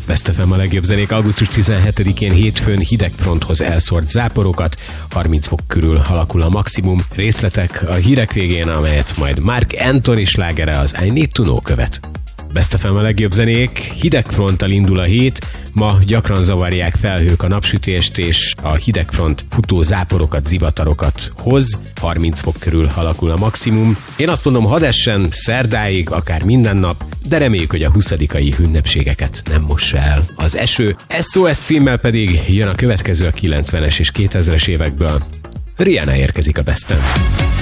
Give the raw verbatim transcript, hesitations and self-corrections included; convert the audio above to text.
Best ef em a legjobb zenék augusztus tizenhetedikén hétfőn hideg fronthoz elszórt záporokat, harminc fok körül alakul a maximum. Részletek a hírek végén, amelyet majd Mark Anthony slágere az I Need to Know követ. Best ef em a legjobb zenék, hidegfronttal indul a hét, ma gyakran zavarják felhők a napsütést, és a hidegfront futó záporokat, zivatarokat hoz, harminc fok körül alakul a maximum. Én azt mondom, hadd essen szerdáig, akár minden nap, de reméljük, hogy a huszadikai ünnepségeket nem mossa el az eső. es o es címmel pedig jön a következő a kilencvenes és kétezres évekből. Rihanna érkezik a Besten.